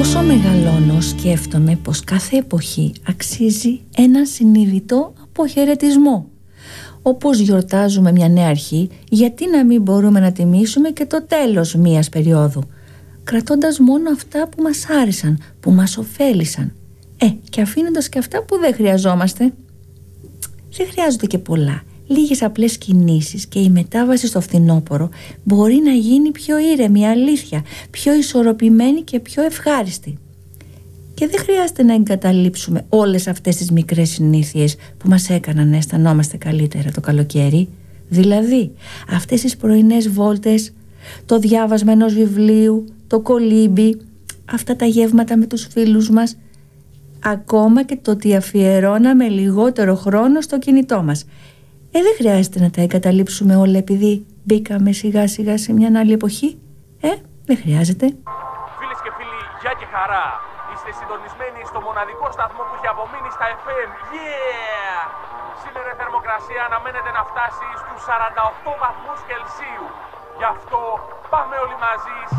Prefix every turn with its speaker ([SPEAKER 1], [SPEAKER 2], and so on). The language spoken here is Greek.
[SPEAKER 1] Όσο μεγαλώνω σκέφτομαι πως κάθε εποχή αξίζει έναν συνειδητό αποχαιρετισμό. Όπως γιορτάζουμε μια νέα αρχή, γιατί να μην μπορούμε να τιμήσουμε και το τέλος μιας περίοδου, κρατώντας μόνο αυτά που μας άρεσαν, που μας ωφέλησαν, και αφήνοντας και αυτά που δεν χρειαζόμαστε. Δεν χρειάζονται και πολλά. Λίγες απλές κινήσεις και η μετάβαση στο φθινόπωρο μπορεί να γίνει πιο ήρεμη, αλήθεια, πιο ισορροπημένη και πιο ευχάριστη. Και δεν χρειάζεται να εγκαταλείψουμε όλες αυτές τις μικρές συνήθειες που μας έκαναν να αισθανόμαστε καλύτερα το καλοκαίρι. Δηλαδή, αυτές τις πρωινές βόλτες, το διάβασμα ενός βιβλίου, το κολύμπι, αυτά τα γεύματα με τους φίλους μας, ακόμα και το ότι αφιερώναμε λιγότερο χρόνο στο κινητό μας. Δεν χρειάζεται να τα εγκαταλείψουμε όλα επειδή μπήκαμε σιγά σιγά σε μια άλλη εποχή. Δεν χρειάζεται.
[SPEAKER 2] Φίλες και φίλοι, γεια και χαρά. Είστε συντονισμένοι στο μοναδικό σταθμό που έχει απομείνει στα FM. Yeah! Σήμερα η θερμοκρασία αναμένεται να φτάσει στους 48 βαθμούς Κελσίου. Γι' αυτό πάμε όλοι μαζί